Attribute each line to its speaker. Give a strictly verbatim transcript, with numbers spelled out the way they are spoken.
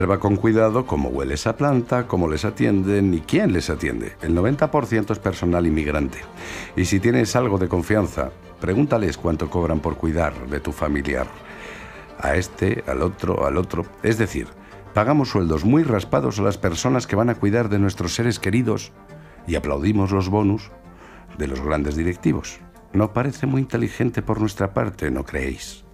Speaker 1: Observa con cuidado cómo huele esa planta, cómo les atienden y quién les atiende. El noventa por ciento es personal inmigrante. Y si tienes algo de confianza, pregúntales cuánto cobran por cuidar de tu familiar. A este, al otro, al otro. Es decir, pagamos sueldos muy raspados a las personas que van a cuidar de nuestros seres queridos y aplaudimos los bonus de los grandes directivos. No parece muy inteligente por nuestra parte, ¿no creéis?